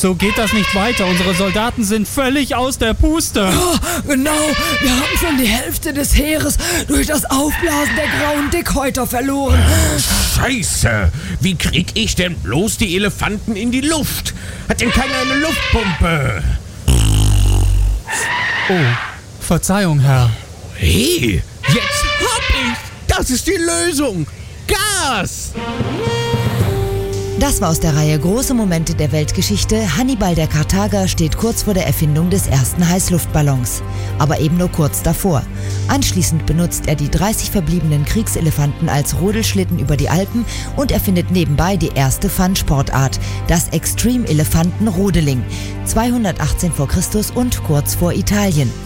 So geht das nicht weiter. Unsere Soldaten sind völlig aus der Puste. Ja, genau. Wir haben schon die Hälfte des Heeres durch das Aufblasen der grauen Dickhäuter verloren. Scheiße! Wie krieg ich denn bloß die Elefanten in die Luft? Hat denn keiner eine Luftpumpe? Oh, Verzeihung, Herr. Hey, jetzt hab ich's! Das ist die Lösung! Gas! Das war aus der Reihe Große Momente der Weltgeschichte. Hannibal der Karthager steht kurz vor der Erfindung des ersten Heißluftballons. Aber eben nur kurz davor. Anschließend benutzt er die 30 verbliebenen Kriegselefanten als Rodelschlitten über die Alpen und erfindet nebenbei die erste Fun-Sportart, das Extreme-Elefanten-Rodeling. 218 vor Christus und kurz vor Italien.